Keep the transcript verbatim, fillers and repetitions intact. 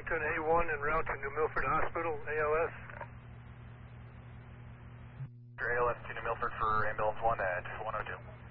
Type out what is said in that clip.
Washington A one en route to New Milford Hospital, A L S. A L S to New Milford for ambulance one at one oh two.